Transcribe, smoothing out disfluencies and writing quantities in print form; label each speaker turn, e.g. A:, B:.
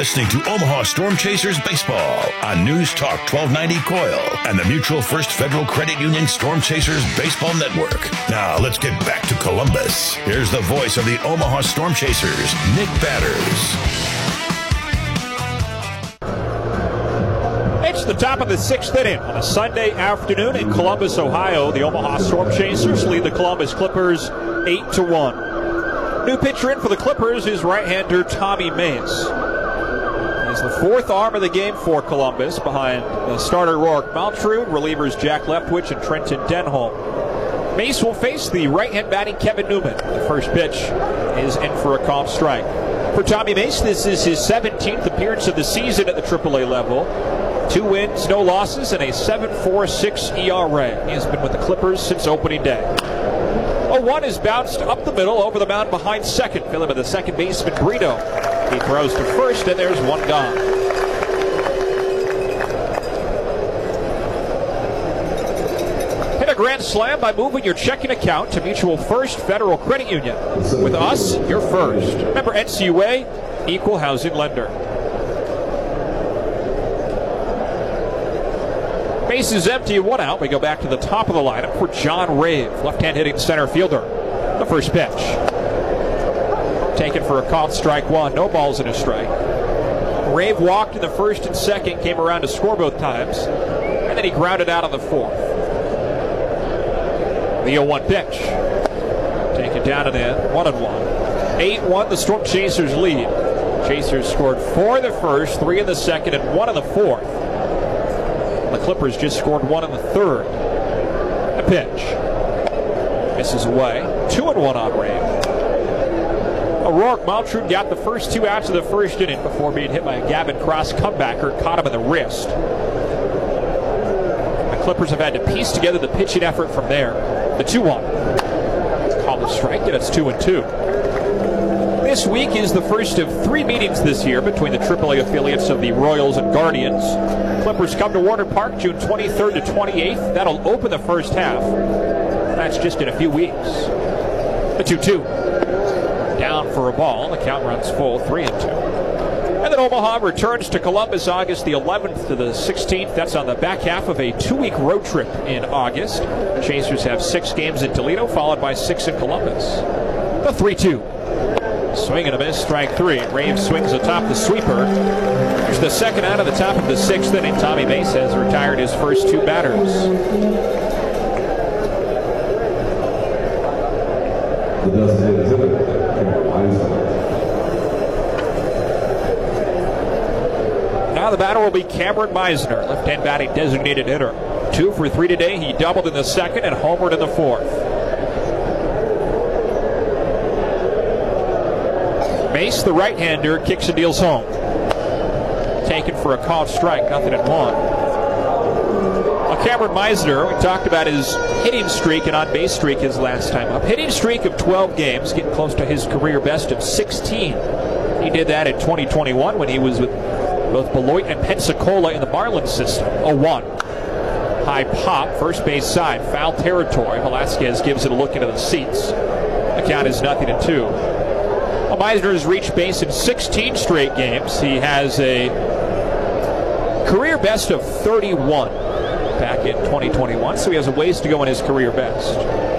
A: listening to Omaha Storm Chasers Baseball on News Talk 1290 Coil and the Mutual First Federal Credit Union Storm Chasers Baseball Network. Now let's get back to Columbus. Here's the voice of the Omaha Storm Chasers, Nick Batters.
B: It's the top of the 6th inning on a Sunday afternoon in Columbus, Ohio. The Omaha Storm Chasers lead the Columbus Clippers 8-1. New pitcher in for the Clippers is right-hander Tommy Mace. He's the fourth arm of the game for Columbus behind starter Roark Maltrud, relievers Jack Leftwich and Trenton Denholm. Mace will face the right-hand batting Kevin Newman. The first pitch is in for a called strike. For Tommy Mace, this is his 17th appearance of the season at the AAA level. 2 wins, no losses, and a 7.46 ERA. He has been with the Clippers since opening day. 0-1 is bounced up the middle over the mound behind second. Filling with the second baseman, Brito. He throws to first, and there's one gone. Hit a grand slam by moving your checking account to Mutual First Federal Credit Union. With us, you're first. Remember NCUA, equal housing lender. Base is empty, 1 out. We go back to the top of the lineup for John Rave, left-hand hitting center fielder. The first pitch. Taken for a called strike 1. No balls and a strike. Rave walked in the first and second, came around to score both times, and then he grounded out on the fourth. The 0-1 pitch. Taken down and in, 1-1. 8-1, the Storm Chasers lead. Chasers scored 4 in the first, 3 in the second, and 1 in the fourth. The Clippers just scored 1 in the third. A pitch. Misses away. 2-1 on Rave. Roark Maltrud got the first 2 outs of the first inning before being hit by a Gavin Cross comebacker. Caught him in the wrist. The Clippers have had to piece together the pitching effort from there. The 2-1. Called a strike, and it's 2-2. This week is the first of 3 meetings this year between the AAA affiliates of the Royals and Guardians. Clippers come to Warner Park June 23rd to 28th. That'll open the first half. That's just in a few weeks. The 2-2. Down for a ball. The count runs full, 3-2. And then Omaha returns to Columbus August the 11th to the 16th. That's on the back half of a 2-week road trip in August. Chasers have 6 games in Toledo, followed by 6 in Columbus. The 3-2. Swing and a miss, strike 3. Rave swings atop the sweeper. Here's the second out of the top of the 6th inning. Tommy Mace has retired his first 2 batters. Now the batter will be Cameron Meisner, left-hand batting designated hitter. 2 for 3 today. He doubled in the second and homered in the fourth. Mace, the right-hander, kicks and deals home. Taken for a called strike, 0-1. Well, Cameron Meisner, we talked about his hitting streak and on-base streak his last time up. Hitting streak of 12 games, getting close to his career best of 16. He did that in 2021 when he was with both Beloit and Pensacola in the Marlins system. 0-1. High pop, first base side, foul territory. Velasquez gives it a look into the seats. The count is 0-2. Meisner has reached base in 16 straight games. He has a career best of 31 back in 2021, so he has a ways to go in his career best.